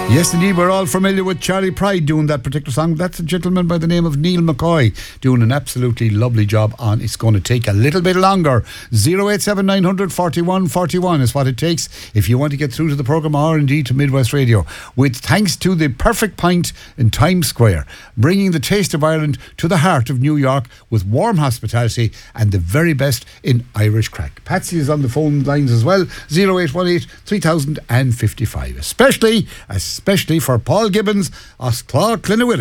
Yes, indeed, we're all familiar with Charlie Pride doing that particular song. That's a gentleman by the name of Neil McCoy doing an absolutely lovely job on It's Going to Take a Little Bit Longer. 087 900 41 41 is what it takes if you want to get through to the programme or indeed to Midwest Radio. With thanks to the Perfect Pint in Times Square, bringing the taste of Ireland to the heart of New York with warm hospitality and the very best in Irish crack. Patsy is on the phone lines as well. 0818 3055. Especially for Paul Gibbons, Osclaw Clynewitty.